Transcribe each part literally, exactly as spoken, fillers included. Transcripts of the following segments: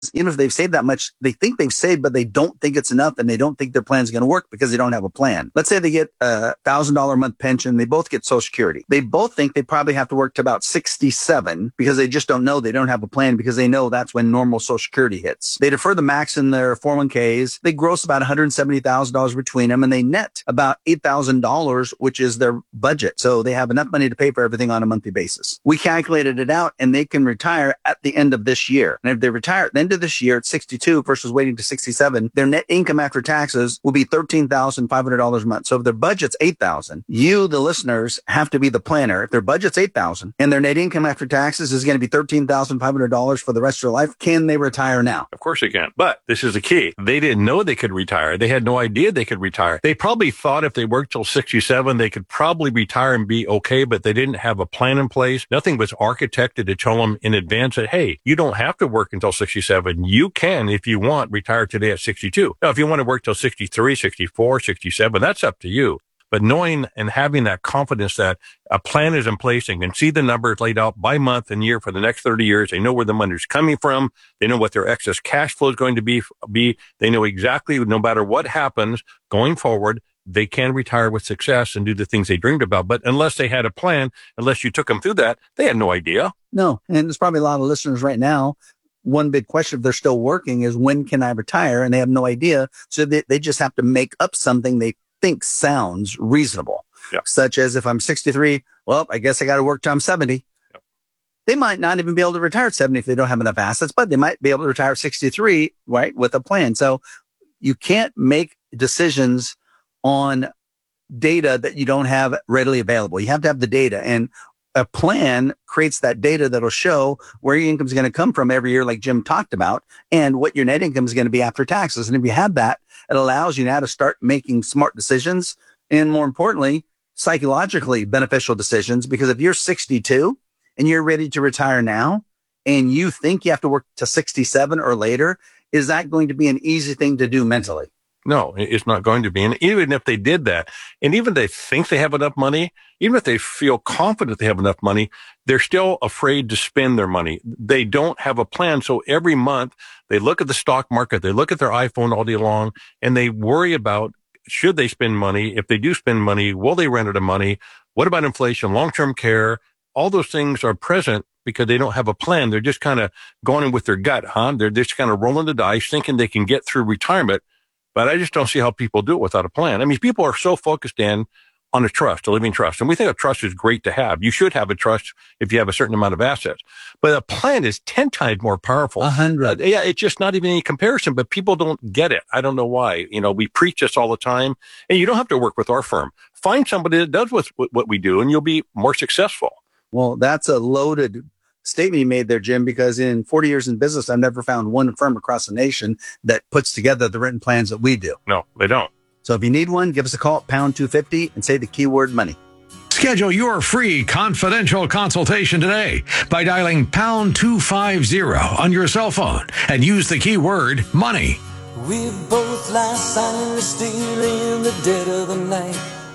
even if they've saved that much, they think they've saved, but they don't think it's enough and they don't think their plan's going to work because they don't have a plan. Let's say they get a one thousand dollars a month pension. They both get Social Security. They both think they probably have to work to about sixty-seven because they just don't know. They don't have a plan because they know that's when normal Social Security hits. They defer the max in their four oh one k's. They gross about one hundred seventy thousand dollars between them and they net about eight thousand dollars, which is their budget. So they have enough money to pay for everything on a monthly basis. We calculated it out and they can retire at the end of this year. And if they retire at the end of this year at sixty-two versus waiting to sixty-seven, their net income after taxes will be thirteen thousand five hundred dollars a month. So if their budget's eight thousand dollars, you, the listeners, have to be the planner. If their budget's eight thousand dollars and their net income after taxes is going to be thirteen thousand five hundred dollars for the rest of their life, can they retire now? Of course they can. But this is the key. They didn't know they could retire. They had no idea they could retire. They probably thought if they worked till sixty-seven, they could probably retire and be okay, but they didn't have a plan in place. Nothing was architected to tell them in advance that, hey, you don't have to work until sixty-seven. You can, if you want, retire today at sixty-two. Now, if you want to work till sixty-three, sixty-four, sixty-seven, that's up to you. But knowing and having that confidence that a plan is in place and can see the numbers laid out by month and year for the next thirty years, they know where the money is coming from. They know what their excess cash flow is going to be. be. They know exactly, no matter what happens going forward, they can retire with success and do the things they dreamed about. But unless they had a plan, unless you took them through that, they had no idea. No. And there's probably a lot of listeners right now. One big question, if they're still working, is when can I retire? And they have no idea. So they, they just have to make up something they think sounds reasonable, yep. Such as if I'm sixty-three, well, I guess I got to work till I'm seventy. Yep. They might not even be able to retire at seventy if they don't have enough assets, but they might be able to retire at sixty-three, right, with a plan. So you can't make decisions on data that you don't have readily available. You have to have the data, and a plan creates that data that'll show where your income is going to come from every year, like Jim talked about, and what your net income is going to be after taxes. And if you have that, it allows you now to start making smart decisions and, more importantly, psychologically beneficial decisions. Because if you're sixty-two and you're ready to retire now and you think you have to work to sixty-seven or later, is that going to be an easy thing to do mentally? No, it's not going to be. And even if they did that, and even if they think they have enough money, even if they feel confident they have enough money, they're still afraid to spend their money. They don't have a plan. So every month they look at the stock market, they look at their iPhone all day long, and they worry about, should they spend money? If they do spend money, will they run out of money? What about inflation, long-term care? All those things are present because they don't have a plan. They're just kind of going in with their gut, huh? They're just kind of rolling the dice, thinking they can get through retirement. But I just don't see how people do it without a plan. I mean, people are so focused in on a trust, a living trust. And we think a trust is great to have. You should have a trust if you have a certain amount of assets. But a plan is ten times more powerful. A hundred. Uh, yeah, it's just not even any comparison, but people don't get it. I don't know why. You know, we preach this all the time. And you don't have to work with our firm. Find somebody that does what, what we do, and you'll be more successful. Well, that's a loaded statement you made there, Jim, because in forty years in business, I've never found one firm across the nation that puts together the written plans that we do. No, they don't. So if you need one, give us a call at pound two fifty and say the keyword money. Schedule your free confidential consultation today by dialing pound two fifty on your cell phone and use the keyword money. We both lie silently still in the dead of the night,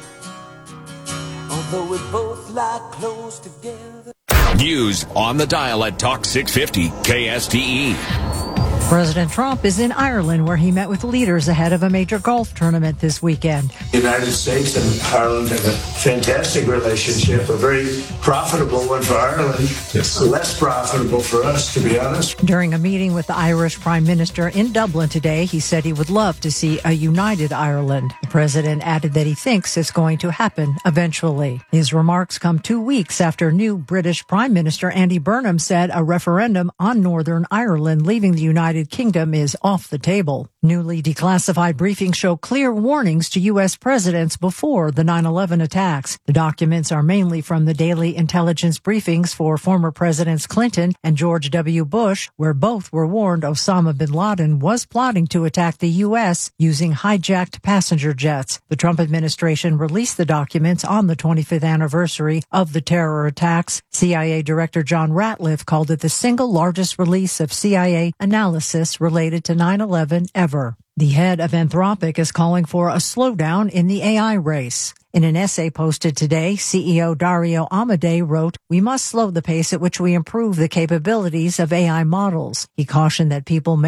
although we both lie close together. News on the dial at Talk six fifty K S T E. President Trump is in Ireland, where he met with leaders ahead of a major golf tournament this weekend. The United States and Ireland have a fantastic relationship, a very profitable one for Ireland. Yes. Less profitable for us, to be honest. During a meeting with the Irish Prime Minister in Dublin today, he said he would love to see a united Ireland. The president added that he thinks it's going to happen eventually. His remarks come two weeks after new British Prime Minister Andy Burnham said a referendum on Northern Ireland leaving the United Kingdom is off the table. Newly declassified briefings show clear warnings to U S presidents before the nine eleven attacks. The documents are mainly from the daily intelligence briefings for former Presidents Clinton and George W. Bush, where both were warned Osama bin Laden was plotting to attack the U S using hijacked passenger jets. The Trump administration released the documents on the twenty-fifth anniversary of the terror attacks. C I A Director John Ratliff called it the single largest release of C I A analysis related to nine eleven ever. The head of Anthropic is calling for a slowdown in the A I race. In an essay posted today, C E O Dario Amodei wrote, "We must slow the pace at which we improve the capabilities of A I models." He cautioned that people may